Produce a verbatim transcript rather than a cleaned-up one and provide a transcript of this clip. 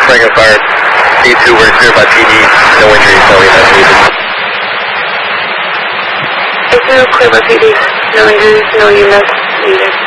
Franklin Fire, D two, we're clear by P D, no injuries, no E M S needed. D two, clear by P D, no injuries, no E M S needed.